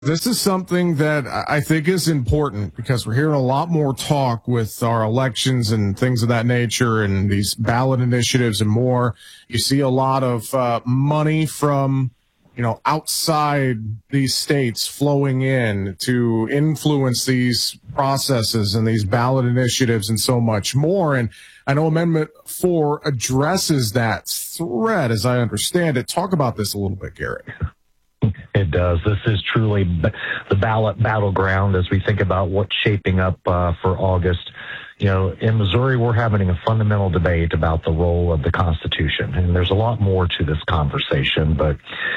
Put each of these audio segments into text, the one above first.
This is something that I think is important because we're hearing a lot more talk with our elections and things of that nature and these ballot initiatives and more. You see a lot of money from, outside these states flowing in to influence these processes and these ballot initiatives and so much more. And I know Amendment 4 addresses that threat, as I understand it. Talk about this a little bit, Garrett. It does. This is truly the ballot battleground as we think about what's shaping up for August. In Missouri, we're having a fundamental debate about the role of the Constitution, and there's a lot more to this conversation. But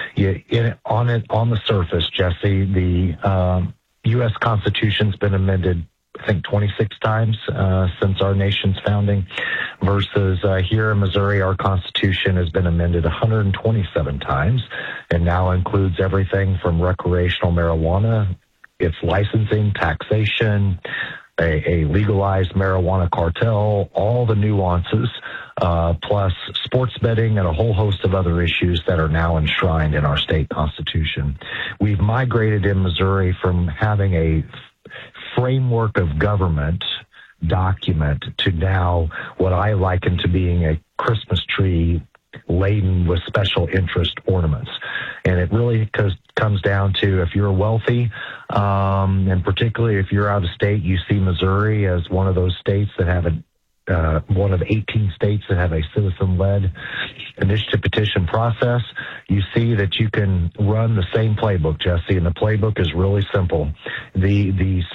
on the surface, Jesse, the U.S. Constitution's been amended, I think, 26 times since our nation's founding, versus here in Missouri, our Constitution has been amended 127 times, and now includes everything from recreational marijuana, its licensing, taxation, a legalized marijuana cartel, all the nuances, plus sports betting and a whole host of other issues that are now enshrined in our state constitution. We've migrated in Missouri from having a framework of government document to now what I liken to being a Christmas tree laden with special interest ornaments. And it really comes down to, if you're wealthy, and particularly if you're out of state, you see Missouri as one of those states that have one of 18 states that have a citizen-led initiative petition process. You see that you can run the same playbook, Jesse, and the playbook is really simple. These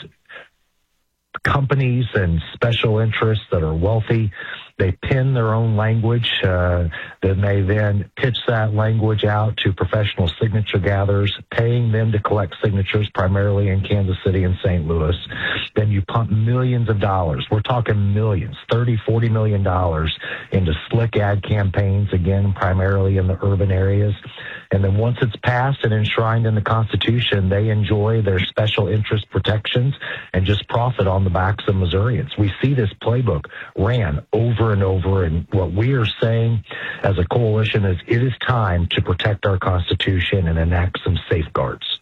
companies and special interests that are wealthy, they pen their own language, then they then pitch that language out to professional signature gatherers, paying them to collect signatures primarily in Kansas City and St. Louis. Then you pump millions of dollars. We're talking millions, $30-40 million into slick ad campaigns, again, primarily in the urban areas. And then once it's passed and enshrined in the Constitution, they enjoy their special interest protections and just profit on the backs of Missourians. We see this playbook ran over and over, and what we are saying as a coalition is it is time to protect our Constitution and enact some safeguards.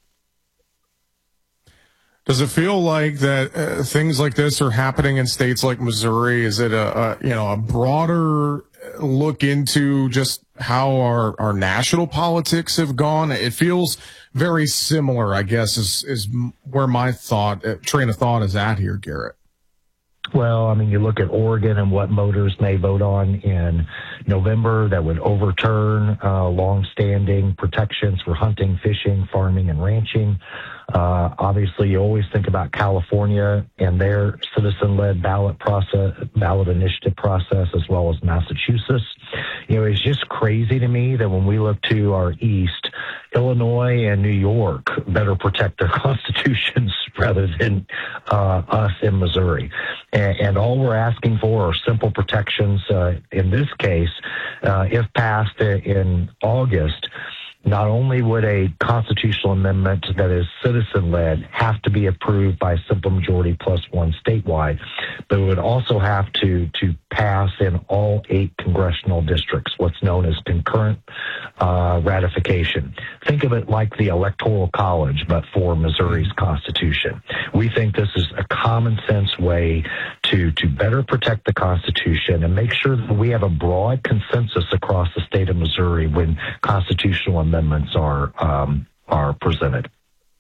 Does it feel like that things like this are happening in states like Missouri? Is it a broader look into just how our national politics have gone? It feels very similar, I guess, is where my train of thought is at here, Garrett. Well, I mean, you look at Oregon and what voters may vote on in November that would overturn long-standing protections for hunting, fishing, farming, and ranching. Obviously, you always think about California and their citizen-led ballot initiative process, as well as Massachusetts. It's just crazy to me that when we look to our east, Illinois and New York better protect their constitutions rather than us in Missouri. And all we're asking for are simple protections. In this case, if passed in August, not only would a constitutional amendment that is citizen-led have to be approved by a simple majority plus one statewide, but it would also have to pass in all 8 congressional districts, what's known as concurrent ratification. Think of it like the Electoral College, but for Missouri's Constitution. We think this is a common sense way to better protect the Constitution and make sure that we have a broad consensus across the state of Missouri when constitutional amendments are presented.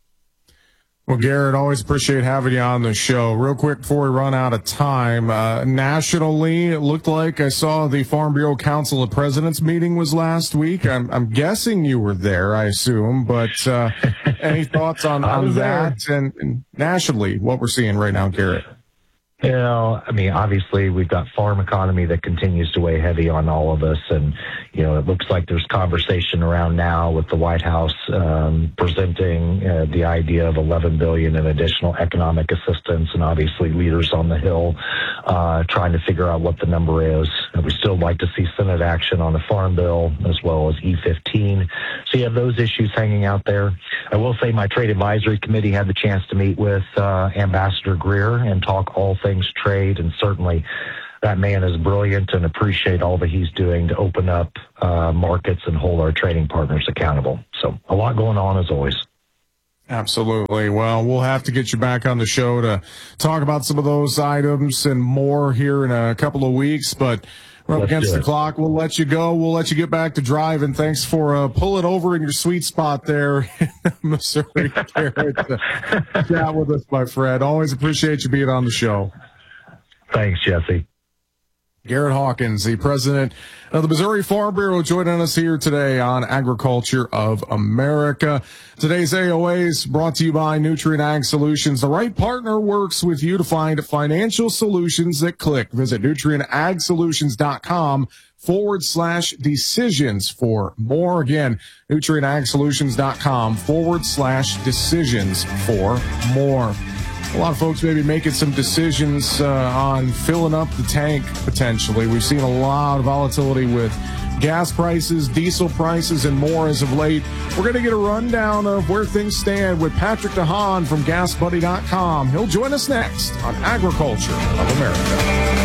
Well, Garrett, always appreciate having you on the show. Real quick before we run out of time, nationally, it looked like I saw the Farm Bureau Council of Presidents meeting was last week. I'm guessing you were there, I assume, but any thoughts on that and nationally what we're seeing right now, Garrett? I mean, obviously, we've got farm economy that continues to weigh heavy on all of us. And, it looks like there's conversation around now with the White House presenting the idea of $11 billion in additional economic assistance, and obviously leaders on the Hill trying to figure out what the number is. And we still like to see Senate action on the Farm Bill as well as E15. So you have those issues hanging out there. I will say my trade advisory committee had the chance to meet with Ambassador Greer and talk all things trade, and certainly that man is brilliant and appreciate all that he's doing to open up markets and hold our trading partners accountable. So a lot going on as always. Absolutely. Well, we'll have to get you back on the show to talk about some of those items and more here in a couple of weeks, but we're up against the clock. We'll let you go. We'll let you get back to driving. Thanks for pulling over in your sweet spot there in Missouri, Garrett, to chat with us, my friend. Always appreciate you being on the show. Thanks, Jesse. Garrett Hawkins, the president of the Missouri Farm Bureau, joining us here today on Agriculture of America. Today's AOA is brought to you by Nutrien Ag Solutions. The right partner works with you to find financial solutions that click. Visit nutrienagsolutions.com/decisions for more. Again, nutrienagsolutions.com/decisions for more. A lot of folks may be making some decisions on filling up the tank potentially. We've seen a lot of volatility with gas prices, diesel prices, and more as of late. We're going to get a rundown of where things stand with Patrick DeHaan from GasBuddy.com. He'll join us next on Agriculture of America.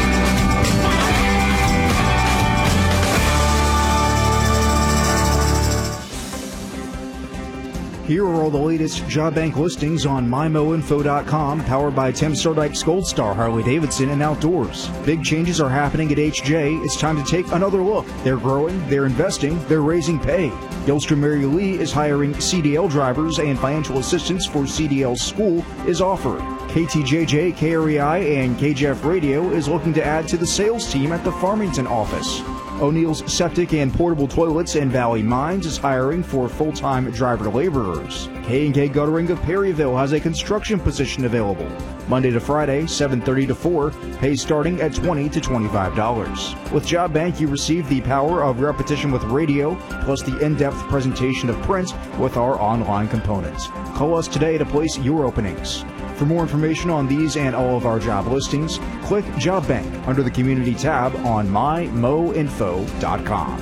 Here are all the latest job bank listings on MyMoInfo.com, powered by Tim Stardike's Gold Star Harley-Davidson and Outdoors. Big changes are happening at HJ. It's time to take another look. They're growing, they're investing, they're raising pay. Gilstrom Mary Lee is hiring CDL drivers, and financial assistance for CDL school is offered. KTJJ, KREI, and KJF Radio is looking to add to the sales team at the Farmington office. O'Neill's Septic and Portable Toilets in Valley Mines is hiring for full-time driver laborers. K&K Guttering of Perryville has a construction position available. Monday to Friday, 7:30 to 4, pay starting at $20 to $25. With Job Bank, you receive the power of repetition with radio, plus the in-depth presentation of print with our online components. Call us today to place your openings. For more information on these and all of our job listings, click Job Bank under the Community tab on mymoinfo.com.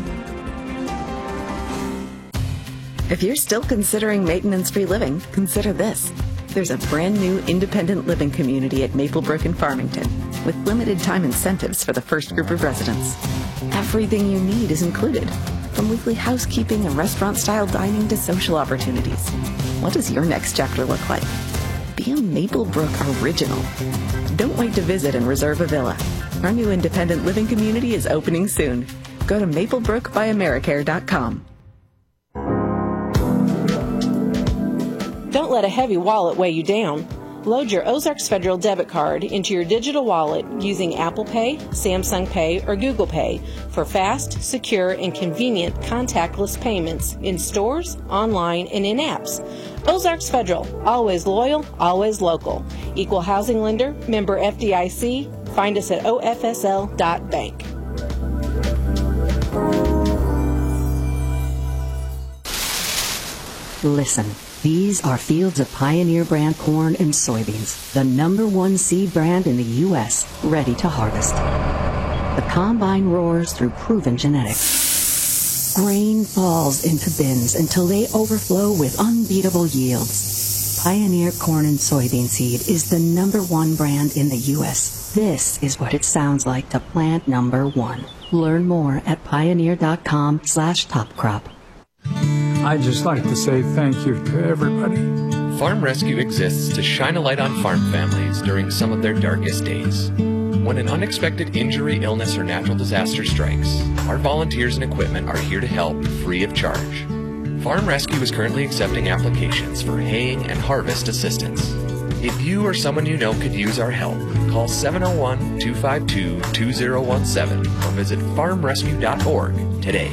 If you're still considering maintenance-free living, consider this. There's a brand new independent living community at Maplebrook in Farmington with limited time incentives for the first group of residents. Everything you need is included, from weekly housekeeping and restaurant-style dining to social opportunities. What does your next chapter look like? Be a Maplebrook original. Don't wait to visit and reserve a villa. Our new independent living community is opening soon. Go to maplebrookbyamericare.com. Don't let a heavy wallet weigh you down. Load your Ozarks Federal debit card into your digital wallet using Apple Pay, Samsung Pay, or Google Pay for fast, secure, and convenient contactless payments in stores, online, and in apps. Ozarks Federal, always loyal, always local. Equal housing lender, member FDIC. Find us at ofsl.bank. Listen, these are fields of Pioneer brand corn and soybeans, the #1 seed brand in the U.S., ready to harvest. The combine roars through proven genetics. Grain falls into bins until they overflow with unbeatable yields. Pioneer corn and soybean seed is the #1 brand in the U.S. This is what it sounds like to plant #1. Learn more at pioneer.com/topcrop. I'd just like to say thank you to everybody. Farm Rescue exists to shine a light on farm families during some of their darkest days. When an unexpected injury, illness, or natural disaster strikes, our volunteers and equipment are here to help free of charge. Farm Rescue is currently accepting applications for haying and harvest assistance. If you or someone you know could use our help, call 701-252-2017 or visit farmrescue.org today.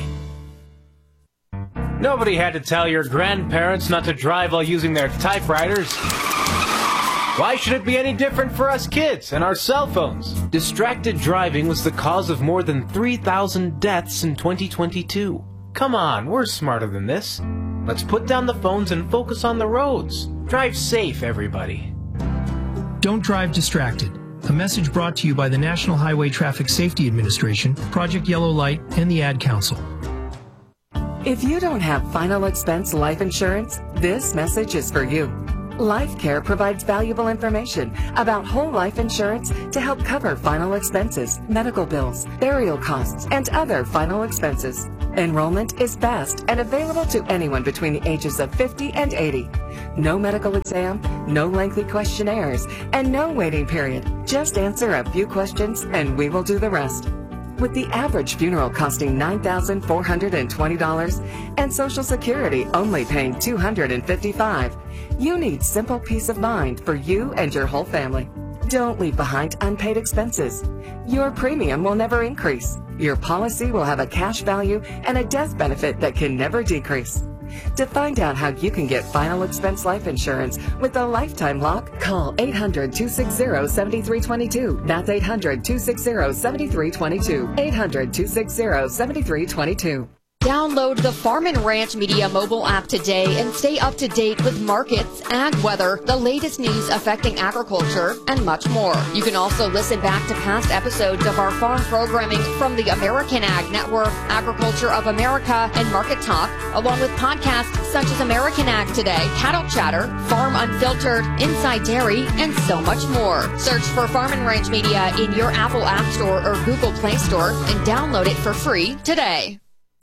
Nobody had to tell your grandparents not to drive while using their typewriters. Why should it be any different for us kids and our cell phones? Distracted driving was the cause of more than 3,000 deaths in 2022. Come on, we're smarter than this. Let's put down the phones and focus on the roads. Drive safe, everybody. Don't drive distracted. A message brought to you by the National Highway Traffic Safety Administration, Project Yellow Light, and the Ad Council. If you don't have final expense life insurance, this message is for you. LifeCare provides valuable information about whole life insurance to help cover final expenses, medical bills, burial costs, and other final expenses. Enrollment is fast and available to anyone between the ages of 50 and 80. No medical exam, no lengthy questionnaires, and no waiting period. Just answer a few questions and we will do the rest. With the average funeral costing $9,420 and Social Security only paying $255, you need simple peace of mind for you and your whole family. Don't leave behind unpaid expenses. Your premium will never increase. Your policy will have a cash value and a death benefit that can never decrease. To find out how you can get final expense life insurance with a lifetime lock, call 800-260-7322. That's 800-260-7322. 800-260-7322. Download the Farm and Ranch Media mobile app today and stay up to date with markets, ag weather, the latest news affecting agriculture, and much more. You can also listen back to past episodes of our farm programming from the American Ag Network, Agriculture of America, and Market Talk, along with podcasts such as American Ag Today, Cattle Chatter, Farm Unfiltered, Inside Dairy, and so much more. Search for Farm and Ranch Media in your Apple App Store or Google Play Store and download it for free today.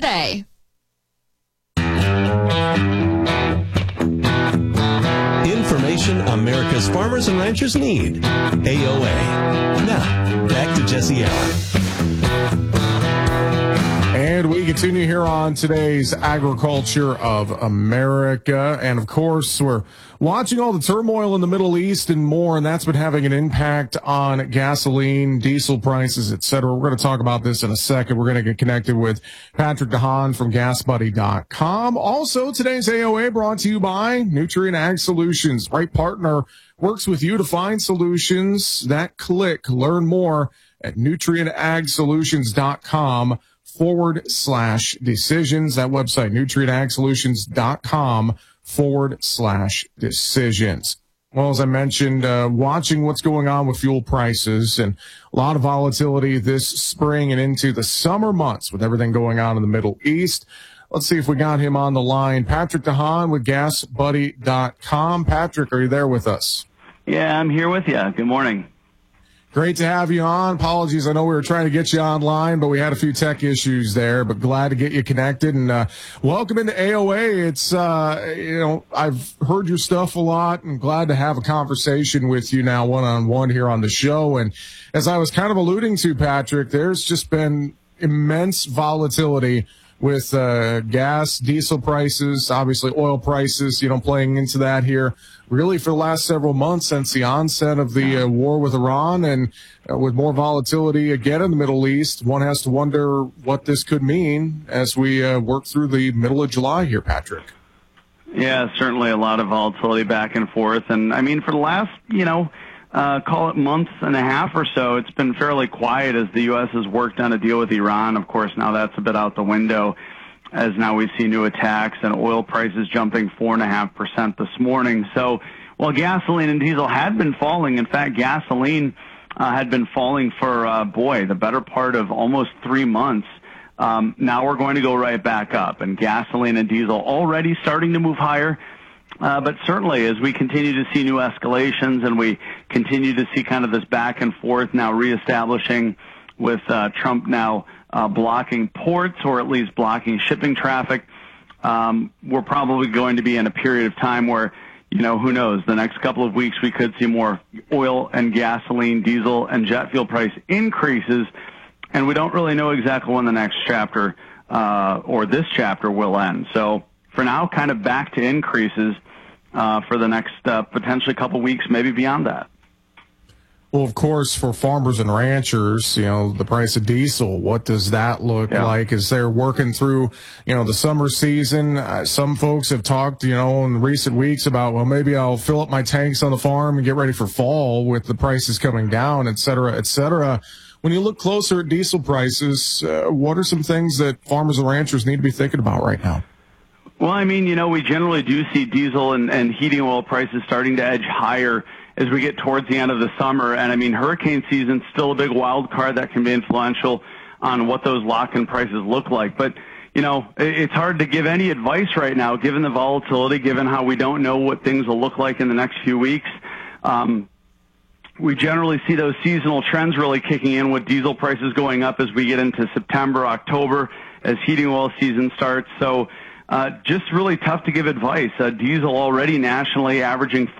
Information America's farmers and ranchers need. AOA. Now, back to Jesse Allen. And we continue here on today's Agriculture of America. And of course, we're watching all the turmoil in the Middle East and more, and that's been having an impact on gasoline, diesel prices, et cetera. We're going to talk about this in a second. We're going to get connected with Patrick DeHaan from GasBuddy.com. Also, today's AOA brought to you by Nutrien Ag Solutions. Right partner works with you to find solutions that click. Learn more at nutrienagsolutions.com/decisions. That website, nutrienagsolutions.com/decisions. Well, as I mentioned, watching what's going on with fuel prices and a lot of volatility this spring and into the summer months with everything going on in the Middle East. Let's see if we got him on the line. Patrick DeHaan with GasBuddy.com. Patrick, are you there with us? Yeah, I'm here with you. Good morning. Great to have you on. Apologies, I know we were trying to get you online, but we had a few tech issues there, but glad to get you connected. And welcome into AOA. It's, I've heard your stuff a lot and glad to have a conversation with you now one-on-one here on the show. And as I was kind of alluding to, Patrick, there's just been immense volatility with gas, diesel prices, obviously oil prices, playing into that here really for the last several months since the onset of the war with Iran, and with more volatility again in the Middle East, one has to wonder what this could mean as we work through the middle of July here, Patrick. Yeah, certainly a lot of volatility back and forth. And I mean, for the last, call it month and a half or so, it's been fairly quiet as the U.S. has worked on a deal with Iran. Of course, now that's a bit out the window as now we see new attacks and oil prices jumping 4.5% this morning. So while gasoline and diesel had been falling, in fact, gasoline had been falling for, the better part of almost 3 months. Now we're going to go right back up, and gasoline and diesel already starting to move higher. But certainly as we continue to see new escalations and we continue to see kind of this back and forth now reestablishing with Trump now blocking ports or at least blocking shipping traffic, we're probably going to be in a period of time where, who knows, the next couple of weeks we could see more oil and gasoline, diesel, and jet fuel price increases, and we don't really know exactly when the next chapter or this chapter will end. So for now, kind of back to increases for the next potentially couple weeks, maybe beyond that. Well, of course, for farmers and ranchers, the price of diesel, what does that look like as they're working through, the summer season? Some folks have talked, in recent weeks about, well, maybe I'll fill up my tanks on the farm and get ready for fall with the prices coming down, et cetera, et cetera. When you look closer at diesel prices, what are some things that farmers and ranchers need to be thinking about right now? Well, I mean, we generally do see diesel and heating oil prices starting to edge higher as we get towards the end of the summer. And I mean, hurricane season's still a big wild card that can be influential on what those lock-in prices look like. But, it's hard to give any advice right now, given the volatility, given how we don't know what things will look like in the next few weeks. We generally see those seasonal trends really kicking in with diesel prices going up as we get into September, October, as heating oil season starts. So just really tough to give advice. Diesel already nationally averaging